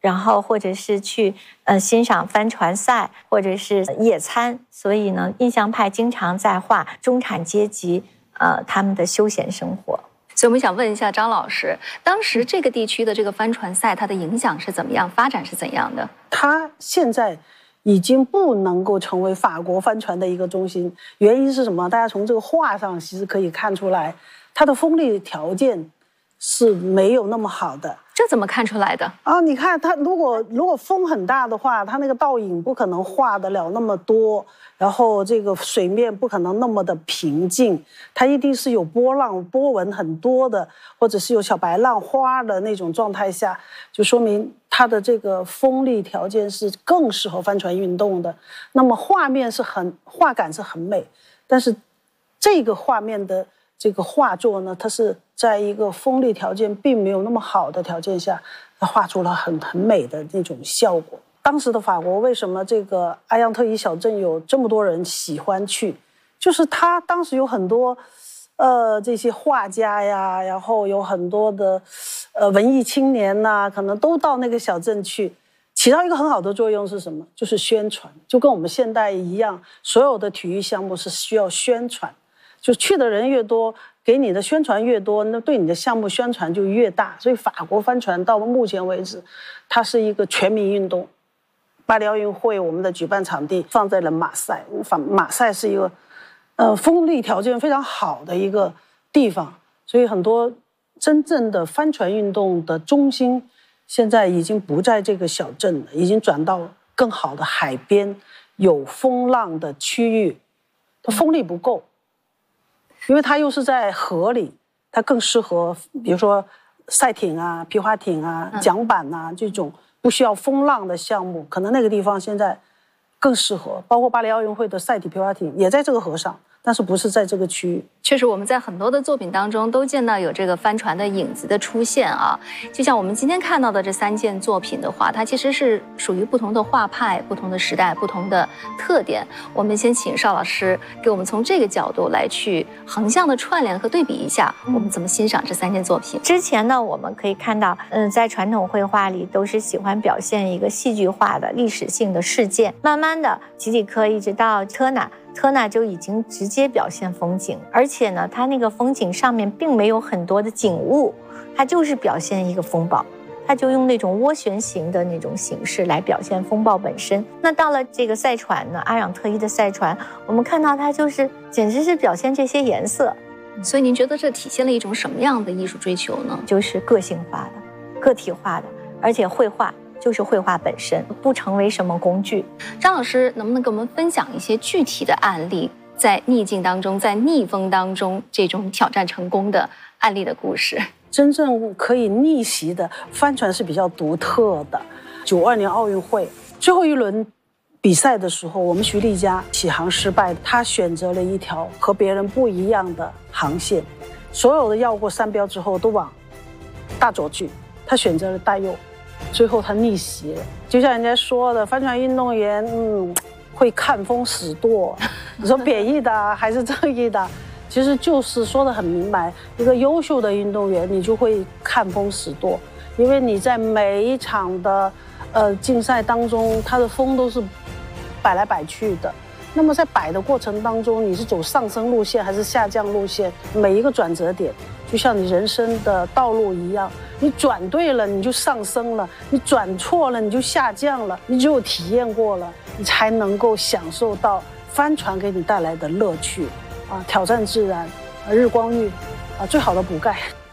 然后或者是去欣赏帆船赛，或者是野餐。所以呢，印象派经常在画中产阶级他们的休闲生活。 所以我们想问一下张老师，当时这个地区的这个帆船赛，它的影响是怎么样，发展是怎样的？ 它现在已经不能够成为法国帆船的一个中心，原因是什么？大家从这个画上其实可以看出来，它的风力条件是没有那么好的。 这怎么看出来的啊？你看它如果风很大的话，它那个倒影不可能画得了那么多，然后这个水面不可能那么的平静，它一定是有波浪波纹很多的，或者是有小白浪花的那种状态下，就说明它的这个风力条件是更适合帆船运动的。那么画感是很美，但是这个画面的这个画作呢，它是在一个风力条件并没有那么好的条件下，它画出了很美的那种效果。当时的法国为什么这个阿扬特伊小镇有这么多人喜欢去？就是他当时有很多这些画家呀，然后有很多的文艺青年呐，可能都到那个小镇去，起到一个很好的作用是什么？就是宣传，就跟我们现代一样，所有的体育项目是需要宣传。就去的人越多，给你的宣传越多，那对你的项目宣传就越大。所以法国帆船到目前为止，它是一个全民运动。巴黎奥运会我们的举办场地放在了马赛，马赛是一个风力条件非常好的一个地方，所以很多真正的帆船运动的中心现在已经不在这个小镇了，已经转到更好的海边有风浪的区域，它风力不够。因为它又是在河里，它更适合比如说赛艇啊、皮划艇啊、桨板啊这种不需要风浪的项目，可能那个地方现在更适合。包括巴黎奥运会的赛艇、皮划艇也在这个河上，但是不是在这个区域。 确实我们在很多的作品当中都见到有这个帆船的影子的出现啊。就像我们今天看到的这3件作品的话，它其实是属于不同的画派、不同的时代、不同的特点。我们先请邵老师给我们从这个角度来去横向的串联和对比一下，我们怎么欣赏这3件作品。 之前呢，我们可以看到在传统绘画里都是喜欢表现一个戏剧化的历史性的事件，慢慢的吉里克一直到特纳就已经直接表现风景，而且呢，它那个风景上面并没有很多的景物，它就是表现一个风暴，它就用那种涡旋形的那种形式来表现风暴本身。那到了这个赛船呢，阿扬特伊的赛船，我们看到它就是简直是表现这些颜色。 所以您觉得这体现了一种什么样的艺术追求呢？ 就是个性化的、个体化的，而且绘画就是绘画本身，不成为什么工具。 张老师能不能给我们分享一些具体的案例，在逆境当中，在逆风当中这种挑战成功的案例的故事？ 真正可以逆袭的帆船是比较独特的。92年奥运会最后一轮比赛的时候，我们徐丽佳起航失败，她选择了一条和别人不一样的航线，所有的绕过山标之后都往大左去，她选择了大右，最后她逆袭了。就像人家说的，帆船运动员会看风使舵，你说贬义的还是正义的，其实就是说得很明白，一个优秀的运动员你就会看风使舵，因为你在每一场的竞赛当中，它的风都是摆来摆去的。那么在摆的过程当中，你是走上升路线还是下降路线？每一个转折点就像你人生的道路一样，你转对了你就上升了，你转错了你就下降了。你只有体验过了，你才能够享受到帆船给你带来的乐趣啊，挑战自然，日光浴啊，最好的补钙。